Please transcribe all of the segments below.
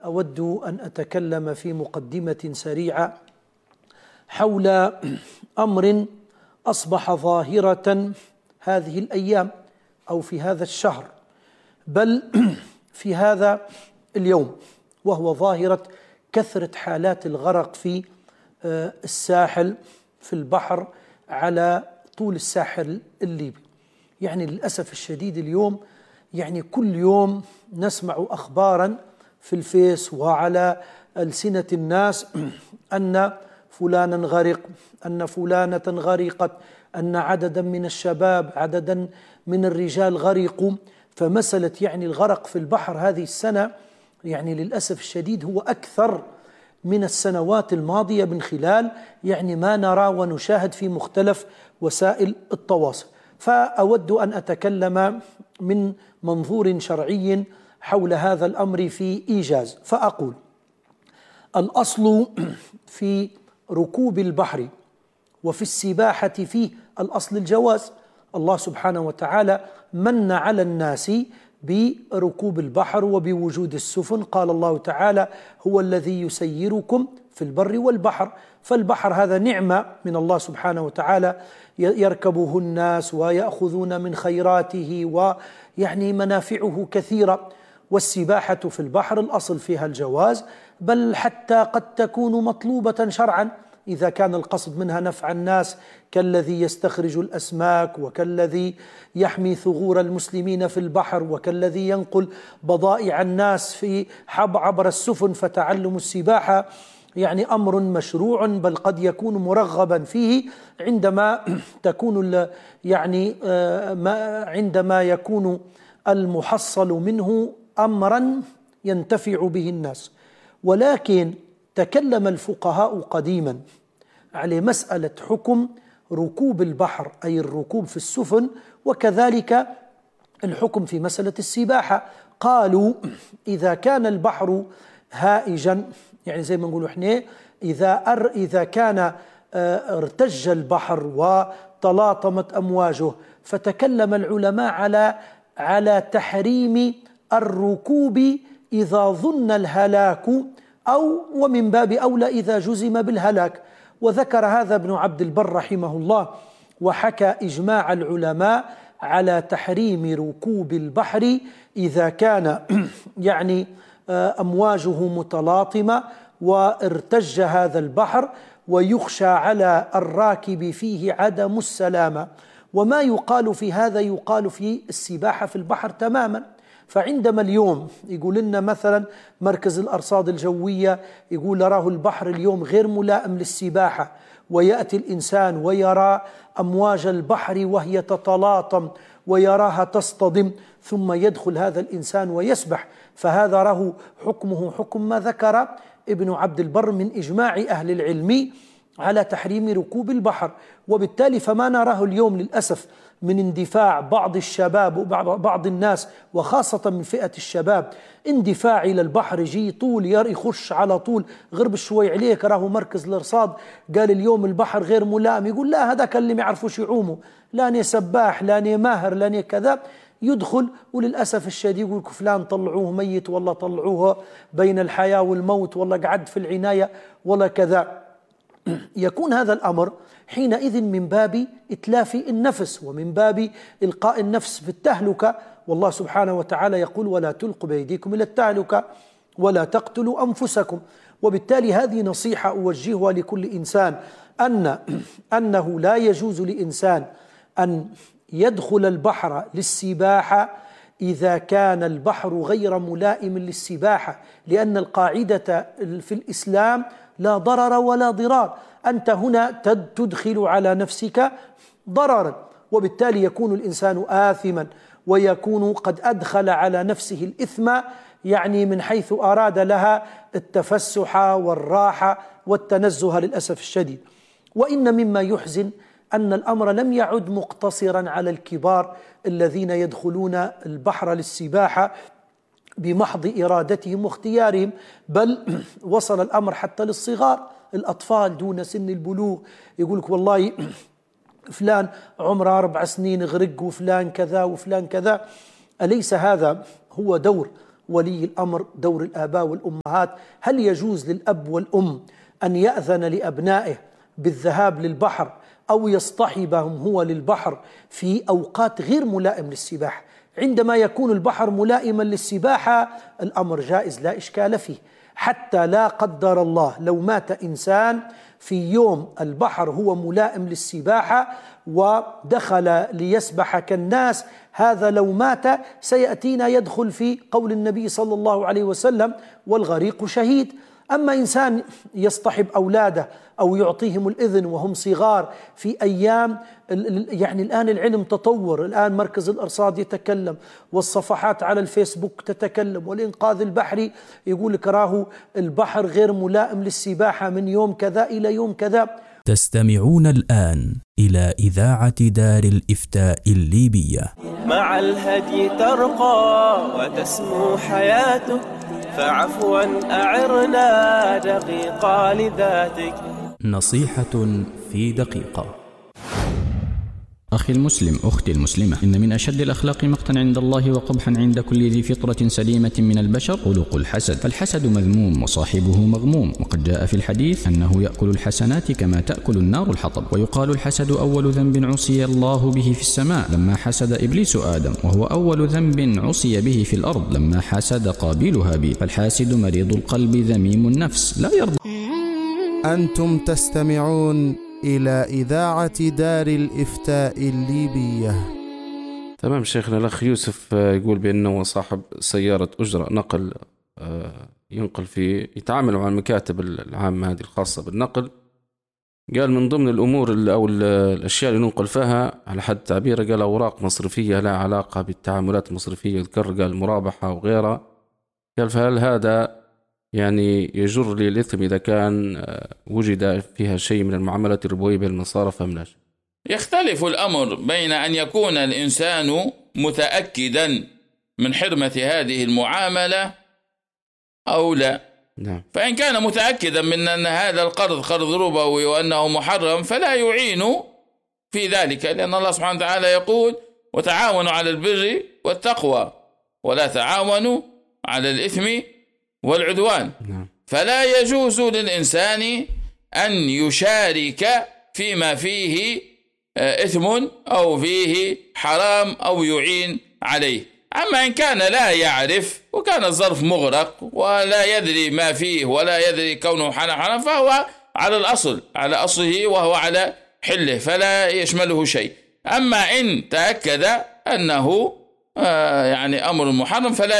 أود أن أتكلم في مقدمة سريعة حول أمر أصبح ظاهرة هذه الأيام أو في هذا الشهر، بل في هذا اليوم، وهو ظاهرة كثرة حالات الغرق في الساحل، في البحر، على طول الساحل الليبي. يعني للأسف الشديد اليوم كل يوم نسمع أخبارا في الفيس وعلى ألسنة الناس أن فلانا غرق، أن فلانة غرقت، أن عددا من الشباب، عددا من الرجال غرقوا. فمسألة الغرق في البحر هذه السنة للأسف الشديد هو أكثر من السنوات الماضية من خلال ما نرى ونشاهد في مختلف وسائل التواصل. فأود أن أتكلم من منظور شرعي حول هذا الأمر في إيجاز، فأقول: الأصل في ركوب البحر وفي السباحة فيه الأصل الجواز. الله سبحانه وتعالى من على الناس بركوب البحر وبوجود السفن. قال الله تعالى: هو الذي يسيركم في البر والبحر. فالبحر هذا نعمة من الله سبحانه وتعالى يركبه الناس ويأخذون من خيراته، منافعه كثيرة. والسباحة في البحر الأصل فيها الجواز، بل حتى قد تكون مطلوبة شرعا إذا كان القصد منها نفع الناس، كالذي يستخرج الأسماك، وكالذي يحمي ثغور المسلمين في البحر، وكالذي ينقل بضائع الناس في عبر السفن. فتعلم السباحة أمر مشروع، بل قد يكون مرغبا فيه عندما يكون المحصل منه أمرا ينتفع به الناس. ولكن تكلم الفقهاء قديما على مسألة حكم ركوب البحر، أي الركوب في السفن، وكذلك الحكم في مسألة السباحة. قالوا: إذا كان البحر هائجا، زي ما نقول احنا، إذا كان ارتج البحر وتلاطمت أمواجه، فتكلم العلماء على تحريم الركوب إذا ظن الهلاك، ومن باب أولى إذا جزم بالهلاك. وذكر هذا ابن عبد البر رحمه الله، وحكى إجماع العلماء على تحريم ركوب البحر إذا كان أمواجه متلاطمة وارتج هذا البحر، ويخشى على الراكب فيه عدم السلامة. وما يقال في هذا يقال في السباحة في البحر تماما. فعندما اليوم يقول لنا مثلا مركز الأرصاد الجوية يقول راه البحر اليوم غير ملائم للسباحة، ويأتي الإنسان ويرى أمواج البحر وهي تتلاطم ويراها تصطدم، ثم يدخل هذا الإنسان ويسبح، فهذا راه حكمه حكم ما ذكر ابن عبد البر من إجماع أهل العلم على تحريم ركوب البحر. وبالتالي فما نراه اليوم للأسف من اندفاع بعض الشباب وبعض الناس، وخاصة من فئة الشباب، اندفاع إلى البحر، يجي طول يخش على طول، غرب شوي عليك راه مركز الأرصاد قال اليوم البحر غير ملائم، يقول لا، هذاك اللي ما يعرفوش يعوموا، لاني سباح، لاني ماهر، لاني كذا، يدخل. وللأسف الشديد يقول فلان طلعوه ميت، والله طلعوه بين الحياة والموت، والله قعد في العناية، والله كذا. يكون هذا الأمر حينئذ من باب إتلاف النفس، ومن باب إلقاء النفس في التهلكة. والله سبحانه وتعالى يقول: ولا تلقوا بأيديكم إلى التهلكة ولا تقتلوا أنفسكم. وبالتالي هذه نصيحة أوجهها لكل إنسان، أنه لا يجوز لإنسان أن يدخل البحر للسباحة إذا كان البحر غير ملائم للسباحة، لأن القاعدة في الإسلام لا ضرر ولا ضرار. أنت هنا تدخل على نفسك ضررا، وبالتالي يكون الإنسان آثما، ويكون قد أدخل على نفسه الإثم من حيث أراد لها التفسح والراحة والتنزه للأسف الشديد. وإن مما يحزن أن الأمر لم يعد مقتصرا على الكبار الذين يدخلون البحر للسباحة بمحض إرادتهم واختيارهم، بل وصل الأمر حتى للصغار، الأطفال دون سن البلوغ. يقولك والله فلان عمره 4 سنين غرق، وفلان كذا وفلان كذا. أليس هذا هو دور ولي الأمر، دور الآباء والأمهات. هل يجوز للأب والأم أن يأذن لأبنائه بالذهاب للبحر أو يصطحبهم هو للبحر في أوقات غير ملائم للسباحة؟ عندما يكون البحر ملائما للسباحة الأمر جائز لا إشكال فيه، حتى لا قدر الله لو مات إنسان في يوم البحر هو ملائم للسباحة ودخل ليسبح كالناس، هذا لو مات سيأتينا يدخل في قول النبي صلى الله عليه وسلم: والغريق شهيد. أما إنسان يصطحب أولاده أو يعطيهم الإذن وهم صغار في أيام، يعني الآن العلم تطور، الآن مركز الأرصاد يتكلم والصفحات على الفيسبوك تتكلم، والإنقاذ البحري يقول لك راهو البحر غير ملائم للسباحة من يوم كذا إلى يوم كذا. تستمعون الآن إلى إذاعة دار الإفتاء الليبية. مع الهدي ترقى وتسمو حياتك، فعفوا أعرنا دقيقة لذاتك. نصيحة في دقيقة. أخي المسلم، أختي المسلمة، إن من أشد الأخلاق مقتا عند الله وقبحا عند كل ذي فطرة سليمة من البشر خلق الحسد، فالحسد مذموم وصاحبه مغموم، وقد جاء في الحديث أنه يأكل الحسنات كما تأكل النار الحطب. ويقال الحسد أول ذنب عصي الله به في السماء لما حسد إبليس آدم، وهو أول ذنب عصي به في الأرض لما حسد قابيل هابيل، فالحاسد مريض القلب ذميم النفس لا يرضى. أنتم تستمعون إلى إذاعة دار الإفتاء الليبية. تمام. شيخنا الأخ يوسف يقول بأنه صاحب سيارة أجرة نقل، ينقل يتعامل مع المكاتب العامة هذه الخاصة بالنقل. قال من ضمن الأمور أو الأشياء اللي ننقل فيها على حد تعبيره، قال أوراق مصرفية لها علاقة بالتعاملات المصرفية، ذكر قال المرابحة وغيرها. قال فهل هذا يعني يجر لي الإثم إذا كان وجد فيها شيء من المعاملات الربوية بين المصارف أم لا؟ يختلف الأمر بين أن يكون الإنسان متأكدا من حرمة هذه المعاملة أو لا. نعم. فإن كان متأكدا من أن هذا القرض قرض ربوي وأنه محرم فلا يعين في ذلك، لأن الله سبحانه وتعالى يقول: وتعاونوا على البر والتقوى ولا تعاونوا على الإثم والعدوان. نعم. فلا يجوز للإنسان أن يشارك فيما فيه إثم أو فيه حرام أو يعين عليه. أما إن كان لا يعرف وكان الظرف مغرق ولا يدري ما فيه ولا يدري كونه حرام فهو على الأصل، على أصله وهو على حله، فلا يشمله شيء. أما إن تأكد أنه يعني أمر محرم فلا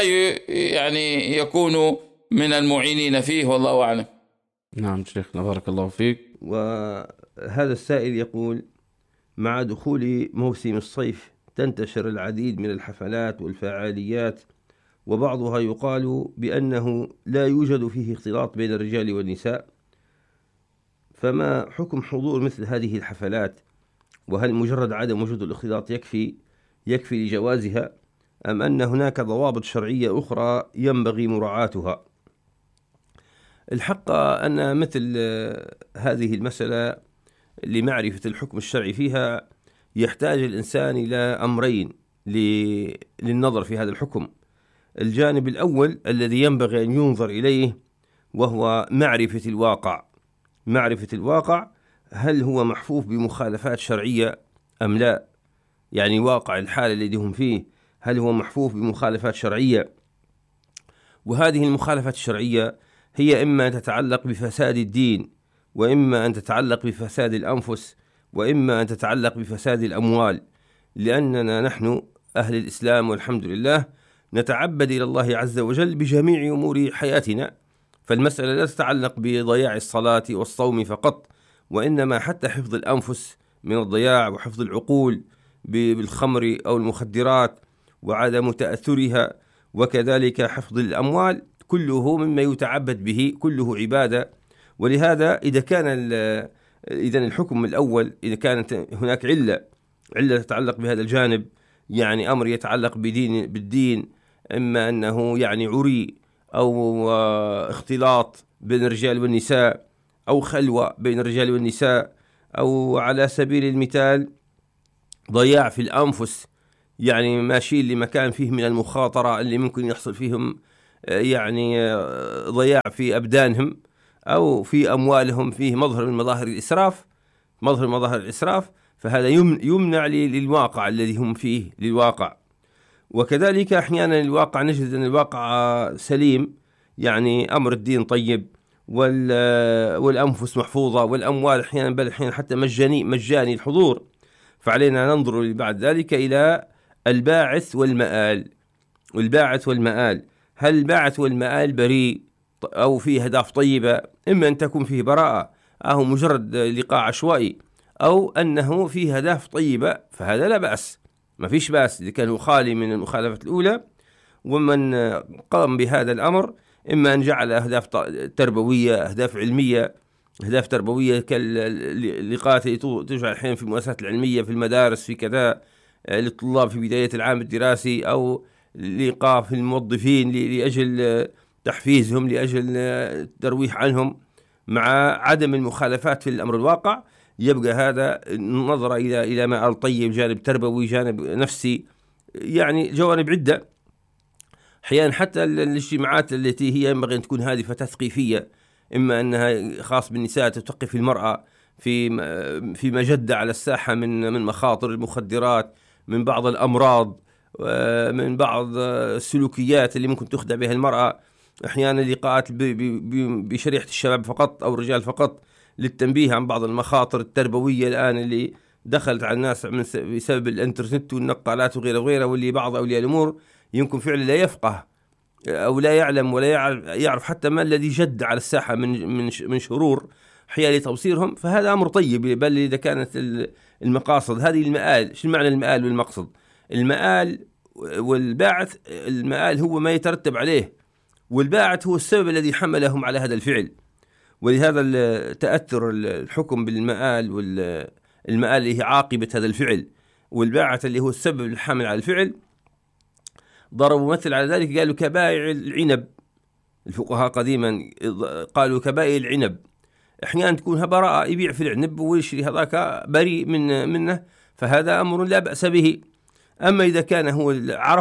يعني يكون من المعينين فيه، والله أعلم. نعم شيخنا بارك الله فيك. وهذا السائل يقول: مع دخول موسم الصيف تنتشر العديد من الحفلات والفعاليات، وبعضها يقال بأنه لا يوجد فيه اختلاط بين الرجال والنساء، فما حكم حضور مثل هذه الحفلات؟ وهل مجرد عدم وجود الاختلاط يكفي لجوازها، أم أن هناك ضوابط شرعية أخرى ينبغي مراعاتها؟ الحق أن مثل هذه المسألة لمعرفة الحكم الشرعي فيها يحتاج الإنسان إلى أمرين للنظر في هذا الحكم. الجانب الأول الذي ينبغي أن ينظر إليه وهو معرفة الواقع، هل هو محفوف بمخالفات شرعية أم لا؟ يعني واقع الحال الذي هم فيه هل هو محفوف بمخالفات شرعية؟ وهذه المخالفات الشرعية هي إما أن تتعلق بفساد الدين، وإما أن تتعلق بفساد الأنفس، وإما أن تتعلق بفساد الأموال، لأننا نحن أهل الإسلام والحمد لله نتعبد إلى الله عز وجل بجميع أمور حياتنا، فالمسألة لا تتعلق بضياع الصلاة والصوم فقط، وإنما حتى حفظ الأنفس من الضياع، وحفظ العقول بالخمر أو المخدرات وعدم تأثرها، وكذلك حفظ الأموال، كله مما يتعبد به، كله عبادة. ولهذا إذا الحكم الأول إذا كانت هناك علة تتعلق بهذا الجانب، يعني أمر يتعلق بالدين، إما أنه يعني عري أو اختلاط بين الرجال والنساء، أو خلوة بين الرجال والنساء، أو على سبيل المثال ضياع في الأنفس، يعني ماشيين لمكان فيه من المخاطرة اللي ممكن يحصل فيهم يعني ضياع في أبدانهم أو في أموالهم، فيه مظهر من مظاهر الإسراف، فهذا يمنع للواقع الذي هم فيه للواقع. وكذلك أحيانا الواقع نجد أن الواقع سليم، يعني أمر الدين طيب، والأنفس محفوظة، والأموال أحيانا بل أحيانا حتى مجاني الحضور. فعلينا ننظر بعد ذلك إلى الباعث والمآل. هل الباعث والمآل بريء أو فيه أهداف طيبة؟ إما أن تكون فيه براءة أو مجرد لقاء عشوائي، أو أنه فيه أهداف طيبة، فهذا لا بأس، ما فيش بأس إذا كان خالي من المخالفة الأولى. ومن قام بهذا الأمر إما أن جعل أهداف تربوية، أهداف علمية، أهداف تربوية كاللقاءات التي تجعل الحين في المؤسسات العلمية في المدارس في كذا للطلاب في بداية العام الدراسي، أو لقاء في الموظفين لأجل تحفيزهم، لأجل الترويح عنهم مع عدم المخالفات في الأمر الواقع. يبقى هذا النظرة إلى مآل طيب، جانب تربوي، جانب نفسي، يعني جوانب عدة. أحيانا حتى الاجتماعات التي هي ينبغي أن تكون هادفة تثقيفية، إما أنها خاص بالنساء تثقف المرأة في مجدة على الساحة من مخاطر المخدرات، من بعض الأمراض، من بعض السلوكيات اللي ممكن تخدع بها المرأة. أحيانا لقاءات بشريحة الشباب فقط أو الرجال فقط للتنبيه عن بعض المخاطر التربوية الآن اللي دخلت على الناس بسبب الإنترنت والنقالات وغيره، واللي بعض أولياء الأمور يمكن فعلا لا يفقه أو لا يعلم ولا يعرف حتى ما الذي جد على الساحة من شرور حيال توصيرهم. فهذا أمر طيب، بل إذا كانت المقاصد هذه المآل. شو معنى المآل والمقصد؟ المآل والباعث، المآل هو ما يترتب عليه، والباعث هو السبب الذي حملهم على هذا الفعل. ولهذا تأثر الحكم بالمآل، والمآل اللي هي عاقبة هذا الفعل، والباعث اللي هو السبب الحامل على الفعل. ضربوا مثل على ذلك، قالوا كبائع العنب. الفقهاء قديما قالوا كبائع العنب، احيانا تكون براءة، يبيع في العنب ويشتري هذاك بريء منه، فهذا أمر لا بأس به. أما إذا كان هو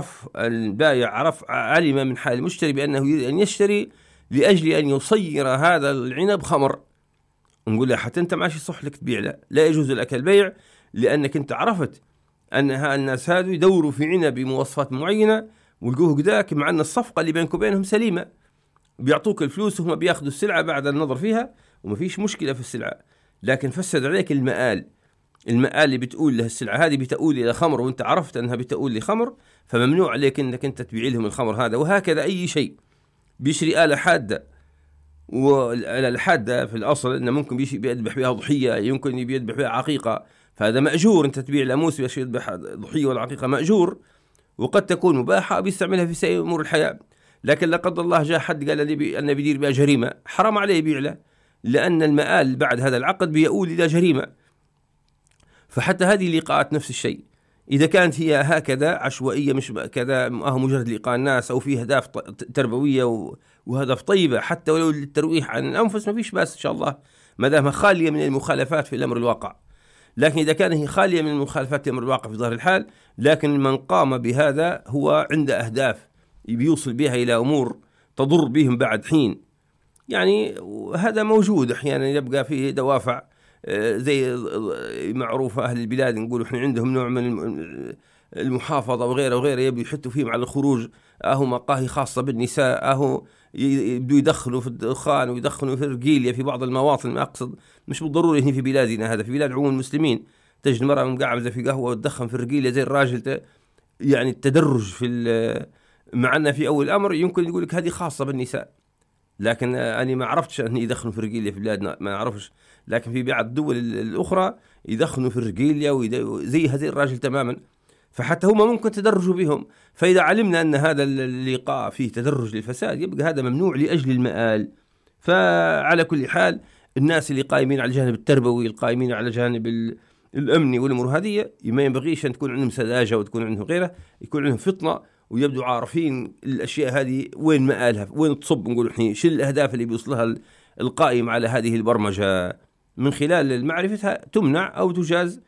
البائع علم من حال المشتري بأنه يريد أن يشتري لأجل أن يصير هذا العنب خمر، نقول له حتى أنت ماشي صح لك تبيع له، لا يجوز لك البيع، لأنك أنت عرفت أن الناس هذو يدوروا في عنب بمواصفات معينة ولقوه قداك، مع أن الصفقة اللي بينك وبينهم سليمة، بيعطوك الفلوس وهم بياخذوا السلعة بعد النظر فيها وما فيش مشكلة في السلعة، لكن فسد عليك المآل اللي بتقول له السلعة هذه بتؤول إلى خمر، وأنت عرفت أنها بتؤول لخمر، فممنوع عليك أنك أنت تبيع لهم الخمر هذا. وهكذا أي شيء بيشري آلة حادة، والآلة الحادة في الأصل أنه ممكن بيذبح بها ضحية، يمكن بيذبح بها عقيقة، فهذا مأجور. أنت تبيع لاموس باش يذبح ضحية ولا عقيقة مأجور، وقد تكون مباحة بيستعملها في سائر أمور الحياة. لكن لا قدر الله جاء حد قال لي أن بيدير بها جريمة، حرام عليه يبيع له، لأن المآل بعد هذا العقد بيؤول إلى جريمة. فحتى هذه اللقاءات نفس الشيء، إذا كانت هي هكذا عشوائية، مش كذا مجرد لقاء الناس، أو فيه أهداف تربوية وهدف طيبة حتى ولو للترويح عن الأنفس، ما فيش بأس إن شاء الله، ما دامها خالية من المخالفات في الأمر الواقع. لكن إذا كانت هي خالية من المخالفات في الأمر الواقع في ظاهر الحال، لكن من قام بهذا هو عنده أهداف بيوصل بها إلى أمور تضر بهم بعد حين، يعني هذا موجود. أحيانا يبقى فيه دوافع زي معروفة أهل البلاد، نقول إحنا عندهم نوع من المحافظة وغيره يبدو يحطوا فيهم على الخروج، أهو مقاهي خاصة بالنساء، أهو يبدو يدخلوا في الدخان ويدخلوا في الرجيلية في بعض المواطن. ما أقصد مش بالضروري هنا في بلادنا، هذا في بلاد عموم المسلمين تجد مرة مقعدة في قهوة وتدخن في الرجيلية زي الراجل، يعني التدرج في معنا في أول الأمر يمكن يقول لك هذه خاصة بالنساء، لكن أنا ما عرفتش أن يدخنوا في الرجيلية في بلادنا، ما نعرفش. لكن في بعض الدول الأخرى يدخنوا في الرجيلية زي هذه الراجل تماما، فحتى هم ممكن تدرجوا بهم. فإذا علمنا أن هذا اللقاء فيه تدرج للفساد، يبقى هذا ممنوع لأجل المآل. فعلى كل حال الناس اللي قائمين على الجانب التربوي، القائمين على الجانب الأمني والأمور هذه، ما ينبغيش أن تكون عندهم سذاجة وتكون عندهم غيره، يكون عندهم فطنة ويبدو عارفين الأشياء هذه وين مآلها، وين تصب. نقول إحنا شو الأهداف اللي بيوصلها القائم على هذه البرمجة، من خلال معرفتها تمنع أو تجاز،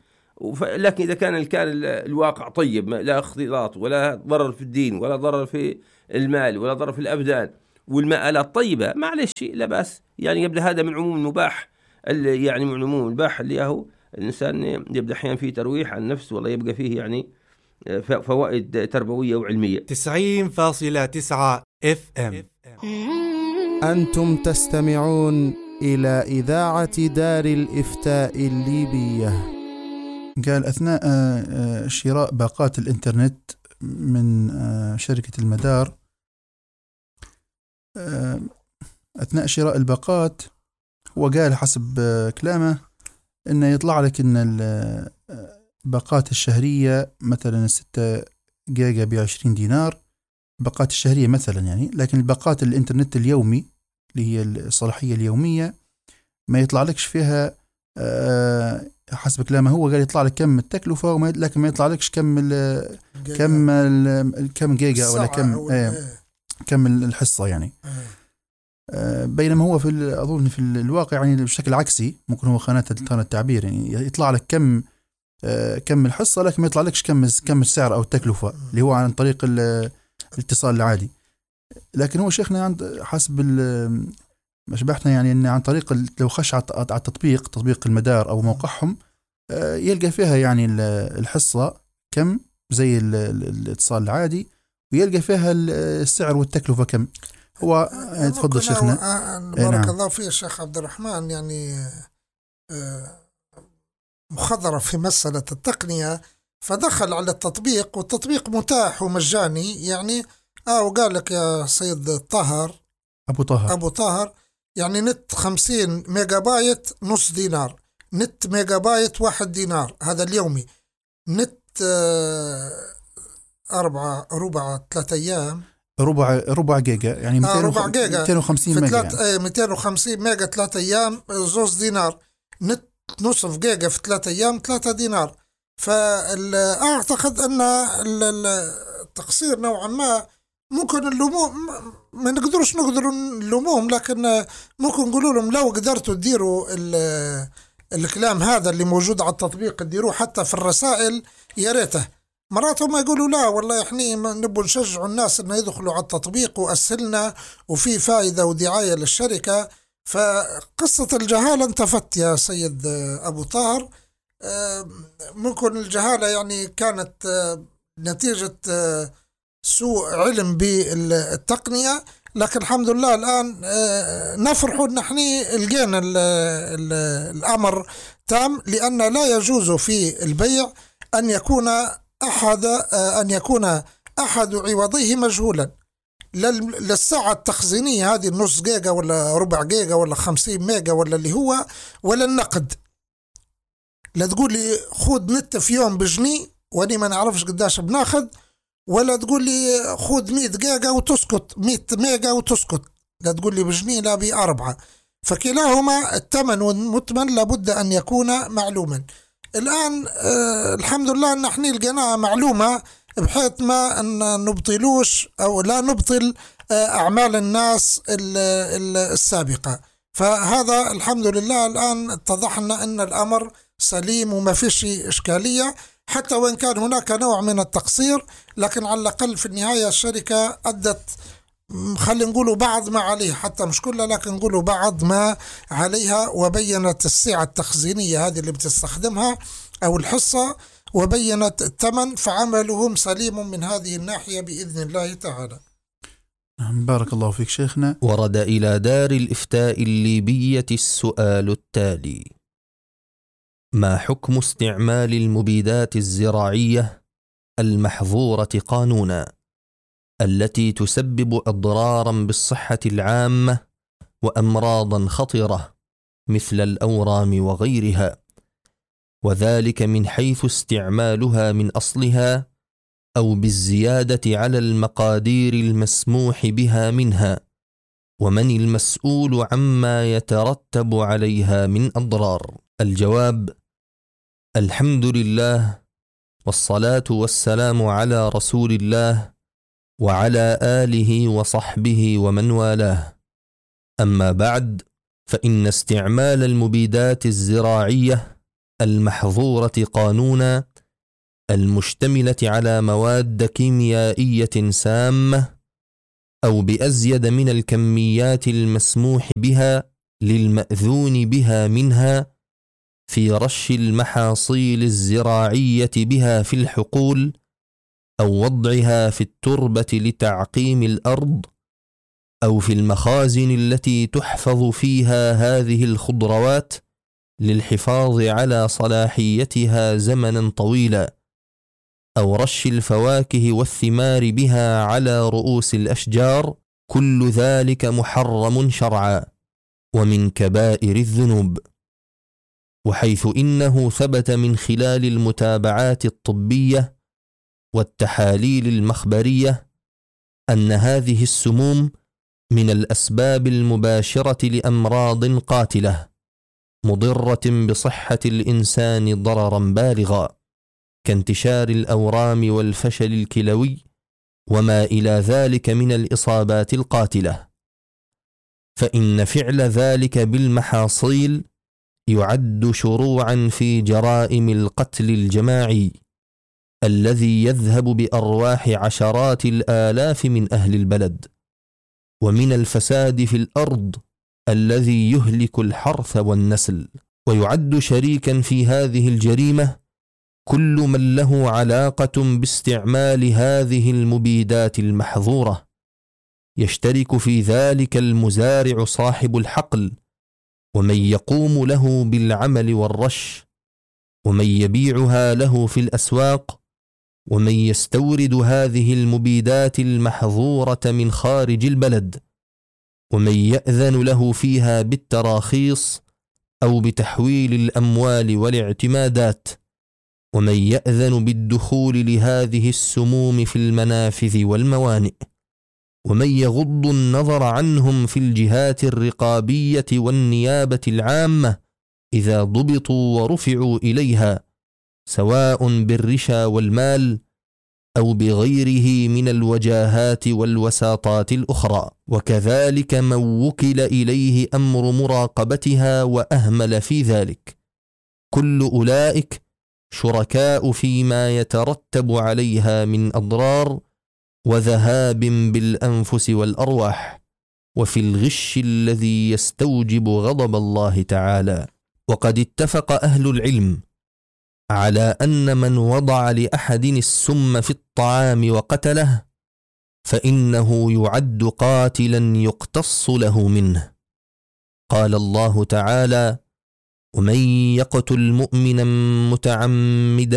لكن إذا كان الواقع طيب، لا اختلاط ولا ضرر في الدين ولا ضرر في المال ولا ضرر في الأبدان، والمآلات طيبة، معلش لا بأس. يعني يبدأ هذا من عموم المباح، يعني من عموم المباح اللي هو الإنسان يبدأ أحيانا فيه ترويح عن النفس، والله يبقى فيه يعني فوائد تربوية وعلمية. 90.9 FM. أنتم تستمعون إلى إذاعة دار الإفتاء الليبية. قال أثناء شراء باقات الإنترنت من شركة المدار، أثناء شراء الباقات هو قال حسب كلامه إنه يطلع لك إن الباقات الشهرية مثلا 6 جيجا ب20 دينار، باقات الشهرية مثلا يعني، لكن الباقات الإنترنت اليومي اللي هي الصلاحية اليومية ما يطلع لكش فيها حسب كلامه هو قال يطلع لك كم التكلفة، لكن ما يطلع لكش كم جيجا ولا كم الحصة يعني. بينما هو أظن في الواقع يعني بشكل عكسي، ممكن هو خانة التعبير، يعني يطلع لك كم الحصة لكن ما يطلع لكش كم السعر أو التكلفة اللي هو عن طريق الاتصال العادي. لكن هو شيخنا عند حسب ما شبحنا يعني إن عن طريق لو خش على تطبيق المدار أو موقعهم يلقى فيها يعني الحصة كم زي الاتصال العادي، ويلقى فيها السعر والتكلفة كم. هو تفضل شيخنا. بارك الله فيك شيخ عبد الرحمن. يعني مخضرة في مسألة التقنية، فدخل على التطبيق والتطبيق متاح ومجاني يعني. وقال لك يا سيد طاهر أبو طاهر يعني نت 50 ميجا بايت نص دينار، نت ميجا بايت 1 دينار، هذا اليومي. نت 3 أيام ربع جيجا يعني 250 ميجا يعني. 250 ميجا 3 أيام 2 دينار. نت نصف جيجا في 3 أيام 3 دينار. فأعتقد أن التقصير نوعا ما ممكن اللوموم، ما نقدرش نلوموهم، لكن ممكن نقولوا لهم لو قدرتوا تديروا الكلام هذا اللي موجود على التطبيق تديروه حتى في الرسائل يا ريته. مرات هم يقولوا لا والله احنا نبغى نشجعوا الناس انه يدخلوا على التطبيق واسهلنا وفي فائدة ودعاية للشركة. فقصة الجهالة انتفت يا سيد أبو طاهر. ممكن الجهالة يعني كانت نتيجة سوء علم بالتقنية، لكن الحمد لله الآن نفرح أن احنا لقينا الأمر تام، لأن لا يجوز في البيع أن يكون أحد عوضيه مجهولا. للساعة التخزينية هذه النص جيجا ولا ربع جيجا ولا 50 ميجا ولا اللي هو، ولا النقد. لا تقول لي خود نت في يوم بجنيه واني ما نعرفش قداش بناخد، ولا تقول لي خود 100 جيجا وتسكت، 100 ميجا وتسكت. لا تقول لي بجنيه لا ب4. فكلاهما الثمن والمثمن لابد أن يكون معلوما. الآن الحمد لله أن احنا لقيناها معلومة بحيث ما أن نبطلوش أو لا نبطل أعمال الناس السابقة. فهذا الحمد لله الآن اتضحنا أن الأمر سليم وما فيش إشكالية، حتى وإن كان هناك نوع من التقصير، لكن على الأقل في النهاية الشركة أدت خلينا نقولوا بعض ما عليها، حتى مش كلها لكن نقولوا بعض ما عليها، وبينت السعة التخزينية هذه اللي بتستخدمها أو الحصة، وبينت الثمن، فعملهم سليم من هذه الناحية بإذن الله تعالى. بارك الله فيك شيخنا. ورد إلى دار الإفتاء الليبية السؤال التالي: ما حكم استعمال المبيدات الزراعية المحظورة قانونا التي تسبب أضرارا بالصحة العامة وأمراضا خطرة مثل الأورام وغيرها، وذلك من حيث استعمالها من أصلها أو بالزيادة على المقادير المسموح بها منها، ومن المسؤول عما يترتب عليها من أضرار؟ الجواب: الحمد لله، والصلاة والسلام على رسول الله وعلى آله وصحبه ومن والاه. أما بعد، فإن استعمال المبيدات الزراعية المحظورة قانونا المشتملة على مواد كيميائية سامة أو بأزيد من الكميات المسموح بها للمأذون بها منها في رش المحاصيل الزراعية بها في الحقول أو وضعها في التربة لتعقيم الأرض أو في المخازن التي تحفظ فيها هذه الخضروات للحفاظ على صلاحيتها زمنا طويلا، أو رش الفواكه والثمار بها على رؤوس الأشجار، كل ذلك محرم شرعا ومن كبائر الذنوب. وحيث إنه ثبت من خلال المتابعات الطبية والتحاليل المخبرية أن هذه السموم من الأسباب المباشرة لأمراض قاتلة مضرة بصحة الإنسان ضررا بالغا كانتشار الأورام والفشل الكلوي وما إلى ذلك من الإصابات القاتلة، فإن فعل ذلك بالمحاصيل يعد شروعا في جرائم القتل الجماعي الذي يذهب بأرواح عشرات الآلاف من أهل البلد، ومن الفساد في الأرض الذي يهلك الحرث والنسل. ويعد شريكا في هذه الجريمة كل من له علاقة باستعمال هذه المبيدات المحظورة، يشترك في ذلك المزارع صاحب الحقل، ومن يقوم له بالعمل والرش، ومن يبيعها له في الأسواق، ومن يستورد هذه المبيدات المحظورة من خارج البلد، ومن يأذن له فيها بالتراخيص أو بتحويل الأموال والاعتمادات، ومن يأذن بالدخول لهذه السموم في المنافذ والموانئ، ومن يغض النظر عنهم في الجهات الرقابية والنيابة العامة إذا ضبطوا ورفعوا إليها، سواء بالرشا والمال أو بغيره من الوجاهات والوساطات الأخرى. وكذلك من وكل إليه أمر مراقبتها وأهمل في ذلك، كل أولئك شركاء فيما يترتب عليها من أضرار وذهاب بالأنفس والأرواح، وفي الغش الذي يستوجب غضب الله تعالى. وقد اتفق أهل العلم على أن من وضع لأحد السم في الطعام وقتله فإنه يعد قاتلا يقتص له منه. قال الله تعالى: ومن يقتل مؤمنا متعمدا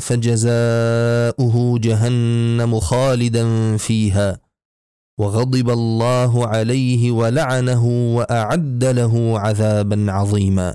فجزاؤه جهنم خالدا فيها وغضب الله عليه ولعنه وأعد له عذابا عظيما.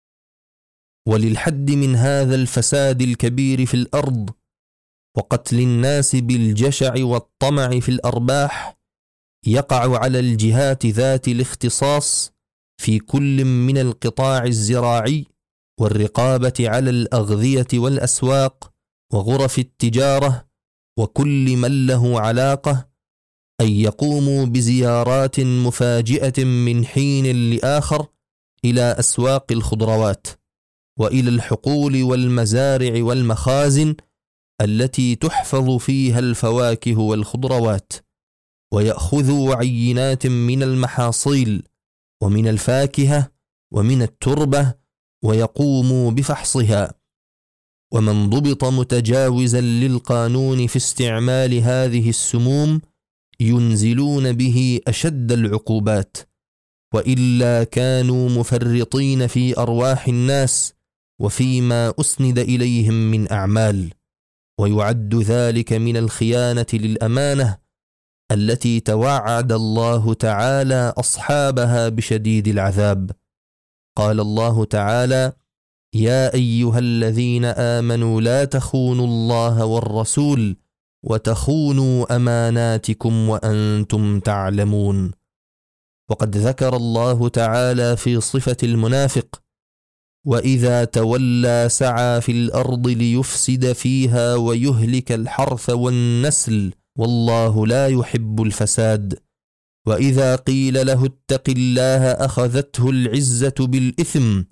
وللحد من هذا الفساد الكبير في الأرض وقتل الناس بالجشع والطمع في الأرباح يقع على الجهات ذات الاختصاص في كل من القطاع الزراعي والرقابة على الأغذية والأسواق وغرف التجارة وكل من له علاقة أن يقوموا بزيارات مفاجئة من حين لآخر إلى أسواق الخضروات وإلى الحقول والمزارع والمخازن التي تحفظ فيها الفواكه والخضروات، ويأخذوا عينات من المحاصيل ومن الفاكهة ومن التربة ويقوموا بفحصها. ومن ضبط متجاوزا للقانون في استعمال هذه السموم ينزلون به أشد العقوبات، وإلا كانوا مفرطين في أرواح الناس وفيما أسند إليهم من أعمال، ويعد ذلك من الخيانة للأمانة التي توعد الله تعالى أصحابها بشديد العذاب. قال الله تعالى: يا أيها الذين آمنوا لا تخونوا الله والرسول وتخونوا أماناتكم وأنتم تعلمون. وقد ذكر الله تعالى في صفة المنافق: وإذا تولى سعى في الأرض ليفسد فيها ويهلك الحرث والنسل والله لا يحب الفساد. وإذا قيل له اتق الله أخذته العزة بالإثم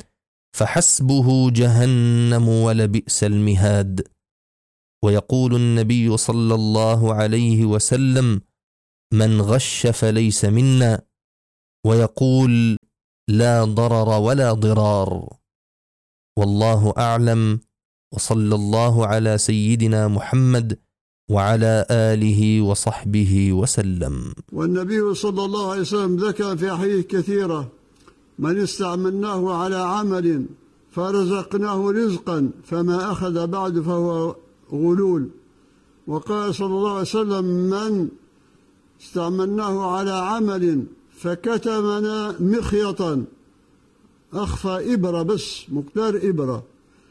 فحسبه جهنم ولبئس المهاد. ويقول النبي صلى الله عليه وسلم: من غش فليس منا. ويقول: لا ضرر ولا ضرار. والله أعلم، وصلى الله على سيدنا محمد وعلى آله وصحبه وسلم. والنبي صلى الله عليه وسلم ذكر في أحاديث كثيرة: من استعملناه على عمل فرزقناه رزقا فما أخذ بعد فهو غلول. وقال صلى الله عليه وسلم: من استعملناه على عمل فكتمنا مخيطا، أخفى إبرة بس مقدار إبرة،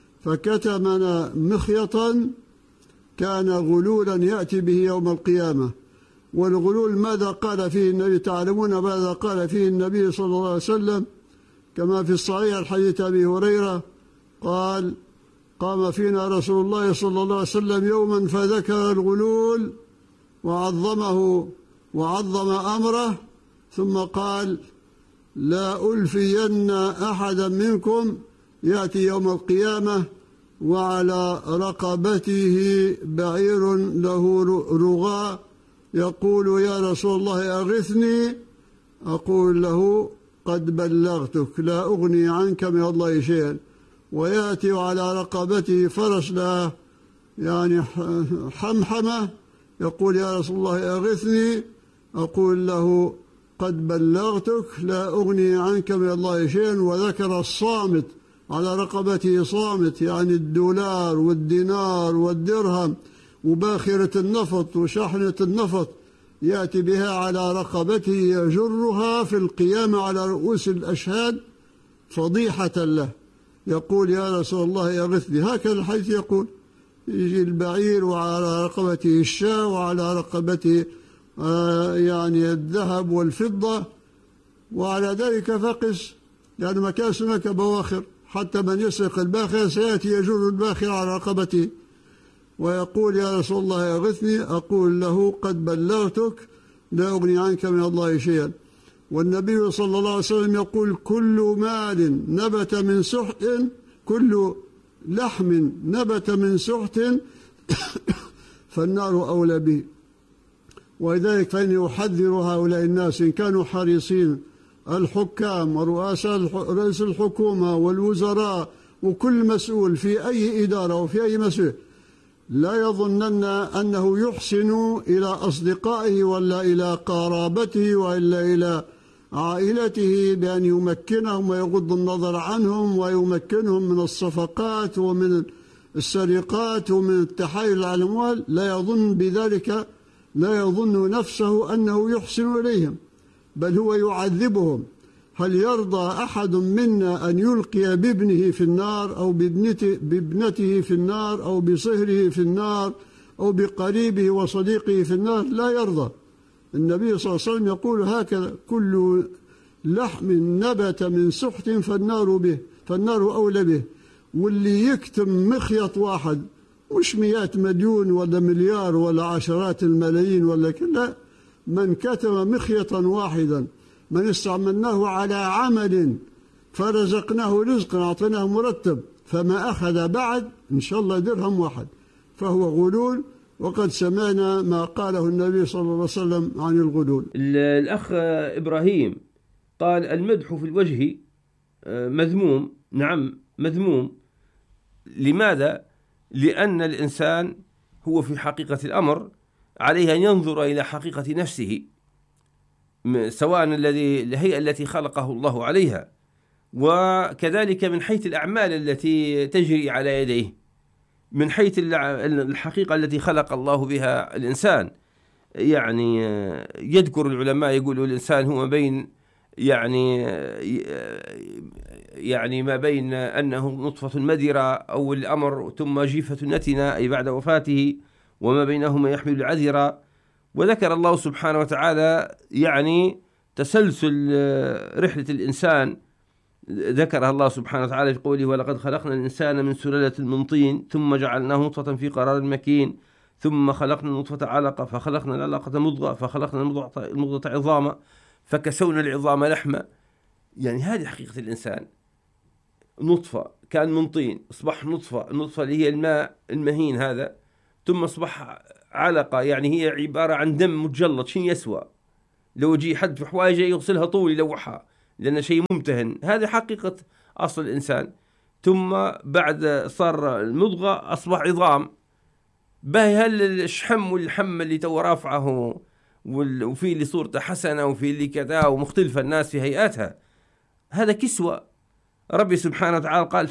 فكتمنا مخيطا كان غلولا يأتي به يوم القيامة. والغلول ماذا قال فيه النبي؟ تعلمون ماذا قال فيه النبي صلى الله عليه وسلم كما في الصحيح الحديث أبي هريرة قال: قام فينا رسول الله صلى الله عليه وسلم يوما فذكر الغلول وعظمه وعظم أمره، ثم قال: لا ألفين أحدا منكم يأتي يوم القيامة وعلى رقبته بعير له رغاء يقول: يا رسول الله أغثني، أقول له: قد بلغتك لا أغني عنك من الله شيئا. ويأتي على رقبته فرس له يعني حمحمة يقول: يا رسول الله أغثني، أقول له: قد بلغتك لا أغني عنك من الله شيئا. وذكر الصامت على رقبته، صامت يعني الدولار والدينار والدرهم وباخرة النفط وشحنة النفط، يأتي بها على رقبته يجرها في القيامة على رؤوس الأشهاد فضيحة له، يقول: يا رسول الله أغثني. هكذا الحديث يقول. يجي البعير وعلى رقبته الشاة وعلى رقبته يعني الذهب والفضة، وعلى ذلك فقس، يعني ما كان هناك بواخر، حتى من يسرق الباخر سيأتي يجر الباخر على رقبته ويقول: يا رسول الله أغثني، أقول له: قد بلغتك لا أغني عنك من الله شيئا. والنبي صلى الله عليه وسلم يقول: كل مال نبت من سحت، كل لحم نبت من سحت فالنار أولى به. ولذلك فإني أحذر هؤلاء الناس إن كانوا حريصين، الحكام ورئيس الحكومة والوزراء وكل مسؤول في أي إدارة وفي أي مسؤول، لا يظنن أنه يحسن إلى أصدقائه ولا إلى قرابته وإلا إلى عائلته بأن يمكنهم ويغض النظر عنهم ويمكنهم من الصفقات ومن السرقات ومن التحايل على الأموال. لا يظن بذلك، لا يظن نفسه أنه يحسن إليهم، بل هو يعذبهم. هل يرضى أحد منا أن يلقي بابنه في النار أو بابنته في النار أو بصهره في النار أو بقريبه وصديقه في النار؟ لا يرضى. النبي صلى الله عليه وسلم يقول هكذا: كل لحم نبت من سحت فالنار أولى به. واللي يكتم مخيط واحد مش 100 مليون ولا مليار ولا عشرات الملايين ولا كلا، من كتم مخيطا واحدا، من استعملناه على عمل فرزقناه رزقا أعطيناه مرتب فما أخذ بعد إن شاء الله درهم واحد فهو غلول. وقد سمعنا ما قاله النبي صلى الله عليه وسلم عن الغلول. الأخ إبراهيم قال: المدح في الوجه مذموم. نعم مذموم. لماذا؟ لأن الإنسان هو في حقيقة الأمر عليه أن ينظر إلى حقيقة نفسه، سواء الهيئة التي خلقه الله عليها، وكذلك من حيث الأعمال التي تجري على يديه، من حيث الحقيقة التي خلق الله بها الإنسان. يعني يذكر العلماء يقولوا الإنسان هو بين يعني ما بين أنه نطفة مدرة أو الأمر ثم جيفة نتنة أي بعد وفاته، وما بينهما يحمل العذرة. وذكر الله سبحانه وتعالى يعني تسلسل رحلة الإنسان، ذكرها الله سبحانه وتعالى في قوله: ولقد خلقنا الإنسان من سلالة من طين ثم جعلناه نطفة في قرار مكين ثم خلقنا النطفة علقة فخلقنا العلقة مضغة فخلقنا المضغة عظاما فكسونا العظام لحما. يعني هذه حقيقة الإنسان. نطفة، كان من طين أصبح نطفة، النطفة اللي هي الماء المهين هذا، ثم أصبح علقة، يعني هي عبارة عن دم متجلط. شين يسوى لو يجي حد في حوايجه يغسلها طول يلوحها، لأن شيء ممتهن. هذه حقيقة أصل الإنسان. ثم بعد صار المضغة أصبح عظام. باهي هل الشحم واللحم اللي تو رافعه وفي اللي صورته حسنة وفي اللي كذا ومختلفة الناس في هيئاتها، هذا كسوة. ربي سبحانه وتعالى قال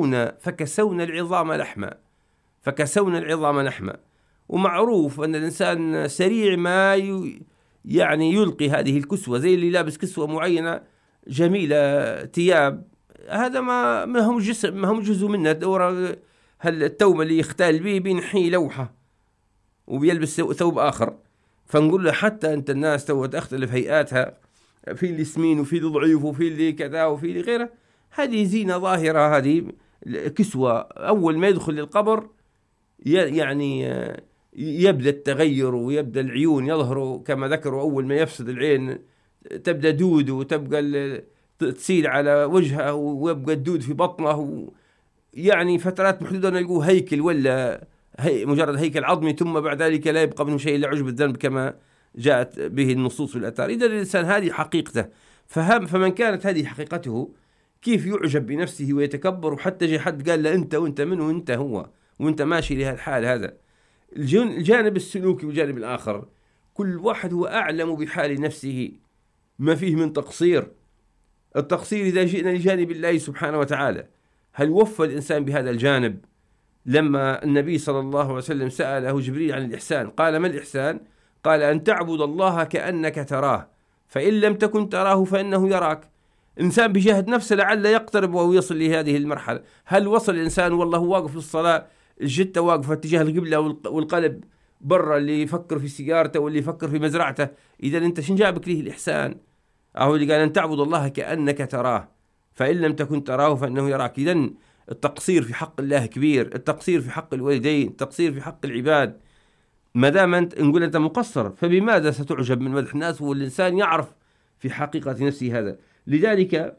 فكسونا العظام لحما، فكسونا العظام لحما. ومعروف أن الإنسان سريع ما يعني يلقي هذه الكسوة، زي اللي لابس كسوة معينة جميلة ثياب، هذا ما هم جسم، ما هم جزء منه. دورة هل التوم اللي يختال به بينحي لوحة وبيلبس ثوب آخر. فنقول له حتى أنت الناس تختلف هيئاتها، في اللي سمين وفي اللي ضعيف وفي اللي كذا وفي اللي غيره، هذه زينة ظاهرة، هذه كسوة. أول ما يدخل للقبر يعني يبدأ التغير ويبدأ العيون يظهروا كما ذكروا. أول ما يفسد العين تبدأ دود وتبقى تسيل على وجهه ويبقى الدود في بطنه، يعني فترات محدودة نلقوه هيكل ولا مجرد هيكل عظمي، ثم بعد ذلك لا يبقى منه شيء إلا عجب الذنب كما جاءت به النصوص في الآثار. إذا الإنسان هذه حقيقته، فمن كانت هذه حقيقته كيف يعجب بنفسه ويتكبر، وحتى جاء حد قال له أنت وأنت من وأنت هو وأنت ماشي لهذا الحال. هذا الجانب السلوكي والجانب الآخر، كل واحد هو أعلم بحال نفسه، ما فيه من تقصير. التقصير إذا جئنا لجانب الله سبحانه وتعالى، هل وفى الإنسان بهذا الجانب؟ لما النبي صلى الله عليه وسلم سأله جبريل عن الإحسان، قال ما الإحسان؟ قال أن تعبد الله كأنك تراه، فإن لم تكن تراه فإنه يراك. إنسان بجهد نفسه لعل يقترب وهو يصل لهذه المرحلة. هل وصل الإنسان والله واقف في الصلاة الجتة واقفة اتجاه القبلة والقلب برا، اللي يفكر في سيارته واللي يفكر في مزرعته؟ إذا أنت شن جابك ليه الإحسان؟ أهو اللي قال أن تعبد الله كأنك تراه فإن لم تكن تراه فإنه يراك. إذن التقصير في حق الله كبير، التقصير في حق الوالدين، التقصير في حق العباد. ما دام أنت نقول أنت مقصر، فبماذا ستعجب من مدح الناس والإنسان يعرف في حقيقة نفسه هذا؟ لذلك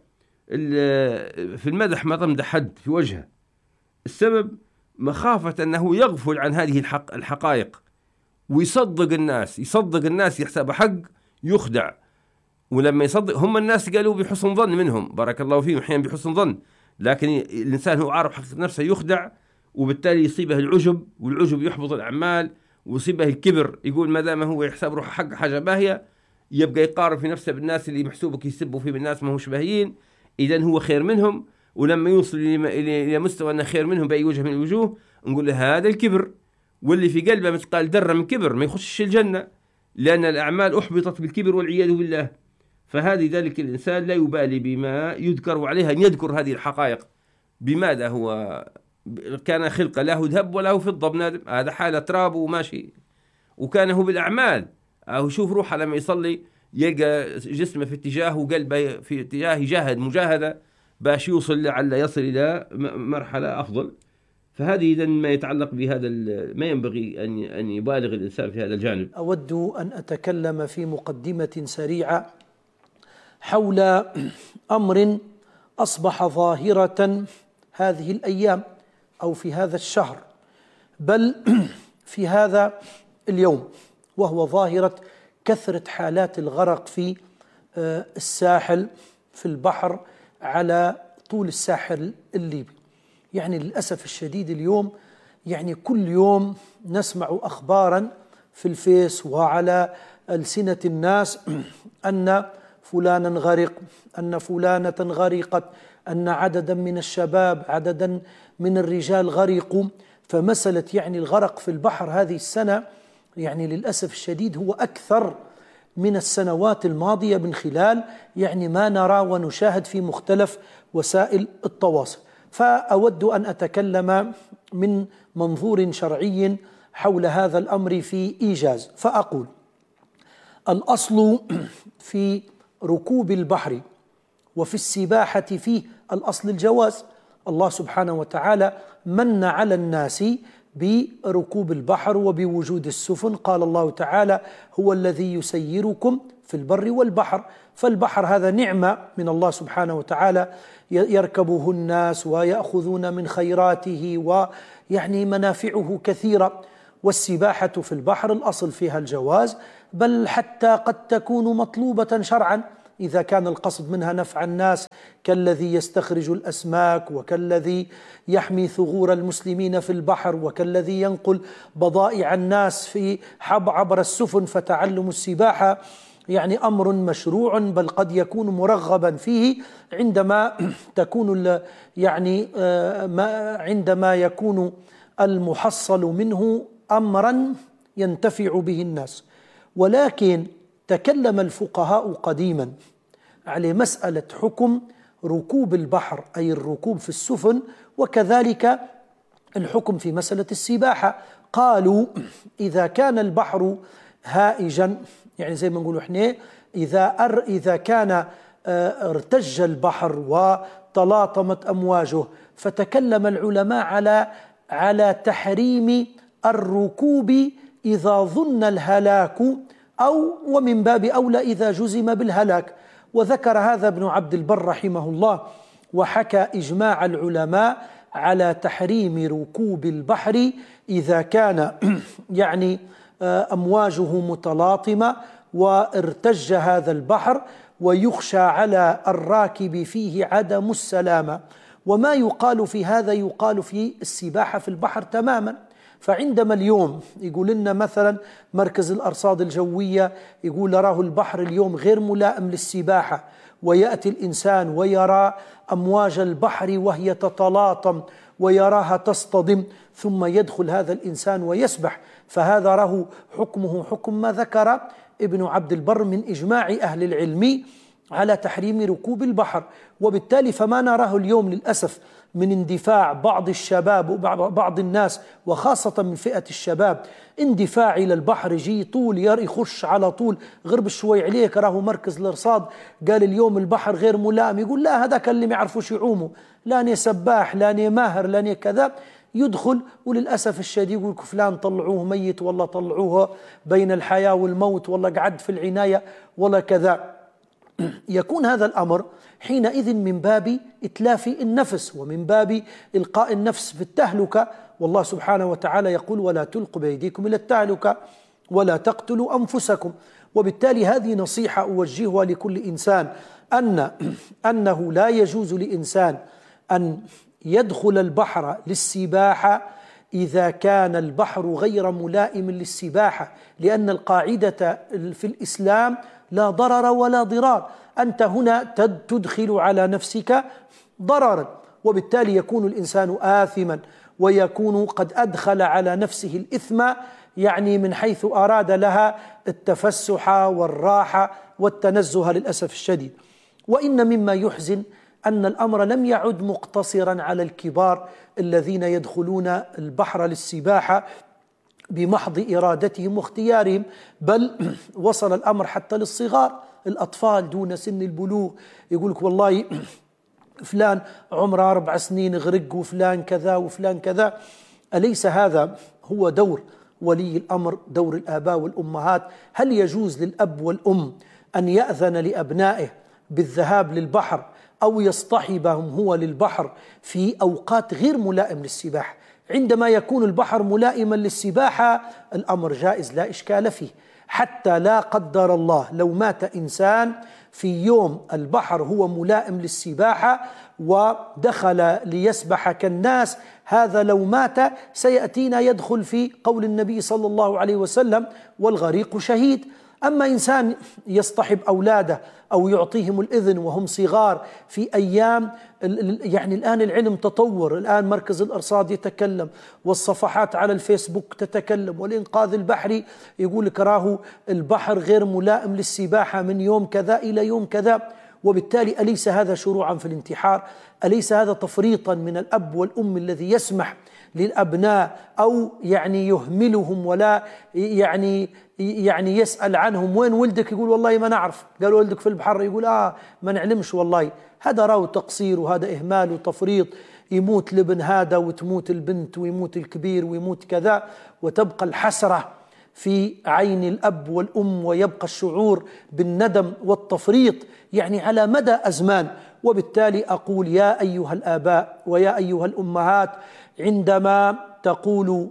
في المدح ما تمدح حد في وجهه، السبب مخافة أنه يغفل عن هذه الحقائق ويصدق الناس يحسب حق يخدع. ولما يصدق هم الناس قالوا بحسن ظن منهم، بارك الله فيهم، أحيانا بحسن ظن، لكن الإنسان هو عارف حقيقة نفسه يخدع، وبالتالي يصيبه العجب، والعجب يحبط الأعمال، ويصيبه الكبر. يقول ما دام هو يحسب روحه حق حاجة باهية، يبقى يقارن في نفسه بالناس اللي محسوبك يسبوا فيه بالناس ما هوش باهيين، إذن هو خير منهم. ولما يوصل إلى مستوى أنه خير منهم بأي وجه من الوجوه، نقول له هذا الكبر، واللي في قلبه مثقال ذرة من كبر ما يخشش الجنة، لأن الأعمال أحبطت بالكبر والعياذ بالله. فهذه ذلك الإنسان لا يبالي بما يذكر، وعليها أن يذكر هذه الحقائق. بماذا هو كان خلقه له ذهب وله فضة بنادم، هذا حالة تراب وماشي، وكان هو بالأعمال. أو شوف روحه لما يصلي يلقى جسمه في اتجاه وقلبه في اتجاه، يجاهد مجاهدة باش يوصل لعل يصل إلى مرحلة أفضل. فهذه إذن ما يتعلق بهذا، ما ينبغي أن يبالغ الإنسان في هذا الجانب. أود أن أتكلم في مقدمة سريعة حول أمر أصبح ظاهرة هذه الأيام أو في هذا الشهر، بل في هذا اليوم، وهو ظاهرة كثرة حالات الغرق في الساحل، في البحر، على طول الساحل الليبي. يعني للأسف الشديد اليوم، يعني كل يوم نسمع أخبارا في الفيس وعلى ألسنة الناس أن فلانا غرق، أن فلانة غرقت، أن عددا من الشباب، عددا من الرجال غرقوا. فمسألة يعني الغرق في البحر هذه السنة يعني للأسف الشديد هو أكثر من السنوات الماضية، من خلال يعني ما نرى ونشاهد في مختلف وسائل التواصل. فأود أن أتكلم من منظور شرعي حول هذا الأمر في إيجاز، فأقول: الأصل في ركوب البحر وفي السباحة فيه الأصل الجواز. الله سبحانه وتعالى من على الناس بركوب البحر وبوجود السفن. قال الله تعالى: هو الذي يسيركم في البر والبحر. فالبحر هذا نعمة من الله سبحانه وتعالى يركبه الناس ويأخذون من خيراته، ويعني منافعه كثيرة. والسباحة في البحر الأصل فيها الجواز، بل حتى قد تكون مطلوبة شرعا إذا كان القصد منها نفع الناس، كالذي يستخرج الأسماك، وكالذي يحمي ثغور المسلمين في البحر، وكالذي ينقل بضائع الناس في عبر السفن. فتعلم السباحة يعني أمر مشروع، بل قد يكون مرغبا فيه عندما تكون عندما يكون المحصل منه أمرا ينتفع به الناس. ولكن تكلم الفقهاء قديما على مسألة حكم ركوب البحر، أي الركوب في السفن، وكذلك الحكم في مسألة السباحة. قالوا إذا كان البحر هائجا، يعني زي ما نقول احنا إذا كان ارتج البحر وتلاطمت أمواجه، فتكلم العلماء على تحريم الركوب إذا ظن الهلاك، أو ومن باب أولى إذا جزم بالهلاك. وذكر هذا ابن عبد البر رحمه الله، وحكى إجماع العلماء على تحريم ركوب البحر إذا كان يعني أمواجه متلاطمة وارتج هذا البحر، ويخشى على الراكب فيه عدم السلامة. وما يقال في هذا يقال في السباحة في البحر تماما. فعندما اليوم يقول لنا مثلا مركز الأرصاد الجوية يقول راه البحر اليوم غير ملائم للسباحة، ويأتي الإنسان ويرى أمواج البحر وهي تتلاطم ويراها تصطدم، ثم يدخل هذا الإنسان ويسبح، فهذا راه حكمه حكم ما ذكر ابن عبد البر من إجماع أهل العلم على تحريم ركوب البحر. وبالتالي فما نراه اليوم للأسف من اندفاع بعض الشباب وبعض الناس، وخاصة من فئة الشباب، اندفاع إلى البحر، يجي طول يخش على طول، غرب شوي عليك راه مركز الارصاد قال اليوم البحر غير ملائم، يقول لا هذاك اللي ما يعرفوش يعوموا، لاني سباح لاني ماهر لاني كذا، يدخل وللأسف الشديد يقول فلان طلعوه ميت، والله طلعوه بين الحياة والموت، والله قعد في العناية ولا كذا. يكون هذا الأمر حينئذ من باب إتلاف النفس ومن باب إلقاء النفس في التهلكة. والله سبحانه وتعالى يقول ولا تلقوا بأيديكم إلى التهلكة ولا تقتلوا أنفسكم. وبالتالي هذه نصيحة أوجهها لكل إنسان، أنه لا يجوز لإنسان أن يدخل البحر للسباحة إذا كان البحر غير ملائم للسباحة، لأن القاعدة في الإسلام لا ضرر ولا ضرار. أنت هنا تدخل على نفسك ضررا، وبالتالي يكون الإنسان آثما، ويكون قد أدخل على نفسه الإثم، يعني من حيث أراد لها التفسح والراحة والتنزه للأسف الشديد. وإن مما يحزن أن الأمر لم يعد مقتصرا على الكبار الذين يدخلون البحر للسباحة بمحض إرادتهم واختيارهم، بل وصل الأمر حتى للصغار، الأطفال دون سن البلوغ، يقول لك والله فلان عمره 4 سنين غرق، وفلان كذا وفلان كذا. أليس هذا هو دور ولي الأمر، دور الآباء والأمهات؟ هل يجوز للأب والأم أن يأذن لأبنائه بالذهاب للبحر أو يصطحبهم هو للبحر في أوقات غير ملائم للسباحة؟ عندما يكون البحر ملائما للسباحة الأمر جائز لا إشكال فيه، حتى لا قدر الله لو مات إنسان في يوم البحر هو ملائم للسباحة ودخل ليسبح كالناس، هذا لو مات سيأتينا يدخل في قول النبي صلى الله عليه وسلم والغريق شهيد. أما إنسان يصطحب أولاده أو يعطيهم الإذن وهم صغار في أيام، يعني الآن العلم تطور، الآن مركز الأرصاد يتكلم والصفحات على الفيسبوك تتكلم، والإنقاذ البحري يقول لك راه البحر غير ملائم للسباحة من يوم كذا إلى يوم كذا. وبالتالي أليس هذا شروعا في الانتحار؟ أليس هذا تفريطا من الأب والأم الذي يسمح للأبناء أو يعني يهملهم ولا يعني يسأل عنهم وين ولدك؟ يقول والله ما نعرف. قالوا ولدك في البحر، يقول ما نعلمش والله. هذا راهو تقصير وهذا إهمال وتفريط. يموت الابن هذا وتموت البنت ويموت الكبير ويموت كذا، وتبقى الحسرة في عين الأب والأم، ويبقى الشعور بالندم والتفريط يعني على مدى أزمان. وبالتالي أقول يا أيها الآباء ويا أيها الأمهات، عندما تقول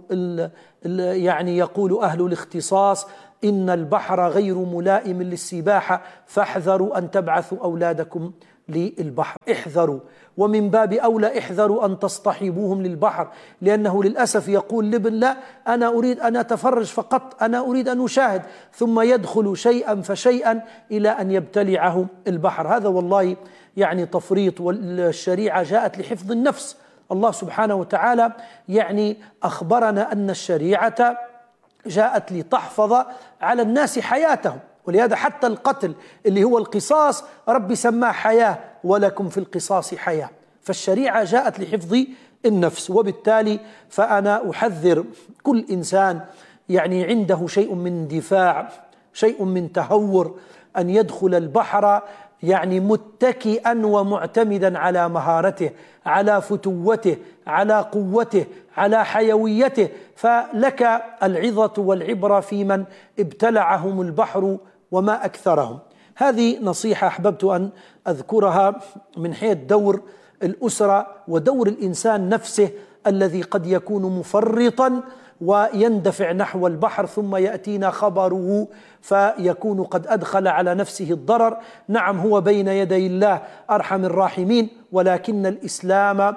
يعني يقول أهل الاختصاص إن البحر غير ملائم للسباحة فاحذروا أن تبعثوا أولادكم للبحر، احذروا، ومن باب أولى احذروا أن تصطحبوهم للبحر، لأنه للأسف يقول لابن لا أنا أريد أن أتفرج فقط، أنا أريد أن أشاهد، ثم يدخل شيئا فشيئا إلى أن يبتلعه البحر. هذا والله يعني تفريط، والشريعة جاءت لحفظ النفس. الله سبحانه وتعالى يعني أخبرنا أن الشريعة جاءت لتحفظ على الناس حياتهم، ولهذا حتى القتل اللي هو القصاص ربي سماه حياة، ولكم في القصاص حياة. فالشريعة جاءت لحفظ النفس. وبالتالي فأنا أحذر كل إنسان يعني عنده شيء من اندفاع، شيء من تهور، أن يدخل البحر يعني متكئا ومعتمدا على مهارته، على فتوته، على قوته، على حيويته. فلك العظة والعبرة في من ابتلعهم البحر وما أكثرهم. هذه نصيحة أحببت أن أذكرها من حيث دور الأسرة ودور الإنسان نفسه الذي قد يكون مفرطا ويندفع نحو البحر، ثم يأتينا خبره فيكون قد أدخل على نفسه الضرر. نعم هو بين يدي الله أرحم الراحمين، ولكن الإسلام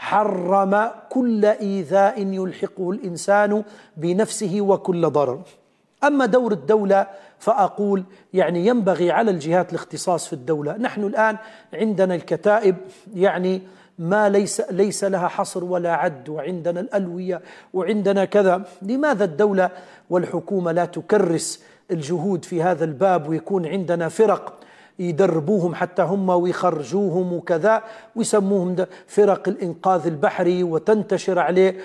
حرم كل إيذاء يلحقه الإنسان بنفسه وكل ضرر. أما دور الدولة فأقول يعني ينبغي على الجهات الاختصاص في الدولة. نحن الآن عندنا الكتائب يعني ما ليس لها حصر ولا عد، وعندنا الألوية وعندنا كذا. لماذا الدولة والحكومة لا تكرس الجهود في هذا الباب، ويكون عندنا فرق يدربوهم حتى هم ويخرجوهم وكذا، ويسموهم فرق الإنقاذ البحري، وتنتشر عليه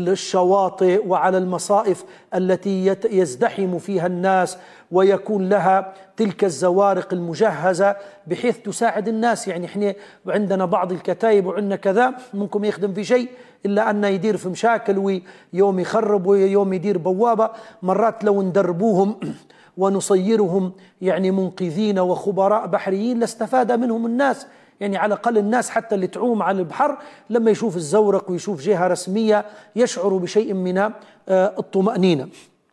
الشواطئ وعلى المصائف التي يزدحم فيها الناس، ويكون لها تلك الزوارق المجهزة بحيث تساعد الناس. يعني احنا عندنا بعض الكتايب وعندنا كذا ممكن يخدم في شيء إلا أنه يدير في مشاكل، ويوم يخرب ويوم يدير بوابة. مرات لو ندربوهم ونصيرهم يعني منقذين وخبراء بحريين لاستفاد منهم الناس. يعني على الأقل الناس حتى اللي تعوم على البحر لما يشوف الزورق ويشوف جهة رسمية يشعر بشيء من الطمأنينة.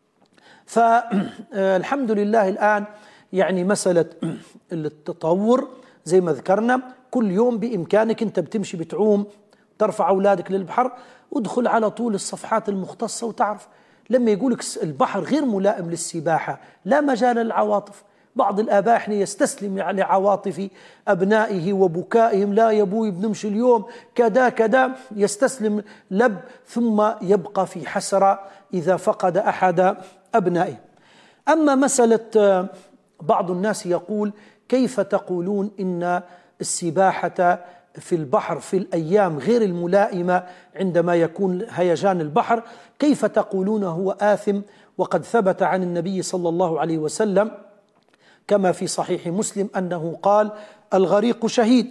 فالحمد لله الآن يعني مسألة التطور زي ما ذكرنا، كل يوم بإمكانك أنت بتمشي بتعوم ترفع أولادك للبحر، ودخل على طول الصفحات المختصة وتعرف. لما يقولك البحر غير ملائم للسباحة لا مجال للعواطف. بعض الآباء احنا يستسلم لعواطف أبنائه وبكائهم، لا يا أبوي بنمشي اليوم كذا كذا، يستسلم لب، ثم يبقى في حسرة إذا فقد أحد أبنائه. أما مسألة بعض الناس يقول كيف تقولون إن السباحة في البحر في الأيام غير الملائمة عندما يكون هيجان البحر، كيف تقولون هو آثم؟ وقد ثبت عن النبي صلى الله عليه وسلم كما في صحيح مسلم أنه قال الغريق شهيد،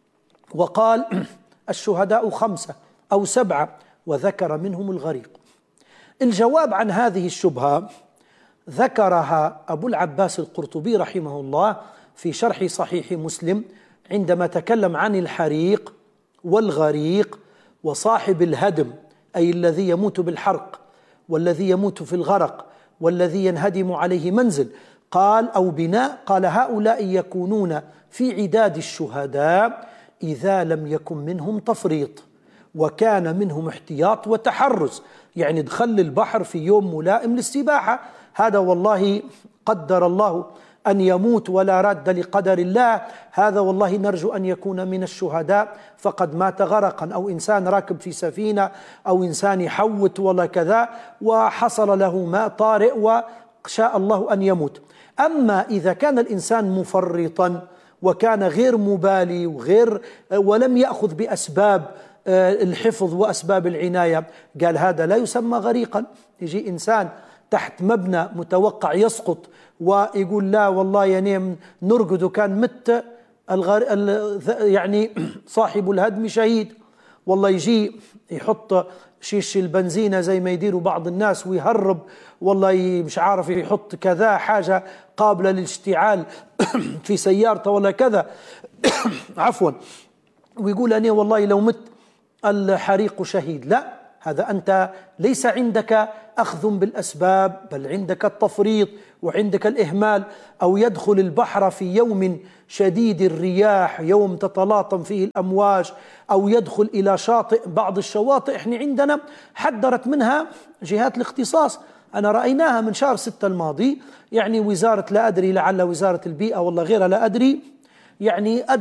وقال الشهداء 5 أو 7، وذكر منهم الغريق. الجواب عن هذه الشبهة ذكرها أبو العباس القرطبي رحمه الله في شرح صحيح مسلم عندما تكلم عن الحريق والغريق وصاحب الهدم، أي الذي يموت بالحرق والذي يموت في الغرق والذي ينهدم عليه منزل، قال أو بناء، قال هؤلاء يكونون في عداد الشهداء إذا لم يكن منهم تفريط وكان منهم احتياط وتحرز. يعني دخل البحر في يوم ملائم للسباحة، هذا والله قدر الله أن يموت ولا راد لقدر الله، هذا والله نرجو أن يكون من الشهداء فقد مات غرقا، أو إنسان راكب في سفينة، أو إنسان يحوت ولا كذا وحصل له ماء طارئ وشاء الله أن يموت. أما إذا كان الإنسان مفرطا وكان غير مبالي ولم يأخذ بأسباب الحفظ وأسباب العناية، قال هذا لا يسمى غريقا. يجي إنسان تحت مبنى متوقع يسقط ويقول لا والله يعني نرقد كان مت، يعني صاحب الهدم شهيد. والله يجي يحط شيش البنزينة زي ما يديروا بعض الناس ويهرب، والله مش عارف يحط كذا حاجة قابلة للاشتعال في سيارته ولا كذا عفوا، ويقول أنا والله لو مت الحريق شهيد. لا، هذا أنت ليس عندك أخذ بالأسباب، بل عندك التفريط وعندك الإهمال. أو يدخل البحر في يوم شديد الرياح، يوم تتلاطم فيه الأمواج، أو يدخل إلى شاطئ. بعض الشواطئ احنا عندنا حذرت منها جهات الاختصاص، أنا رأيناها من شهر 6 الماضي، يعني وزارة لا أدري لعل وزارة البيئة ولا غيرها لا أدري، يعني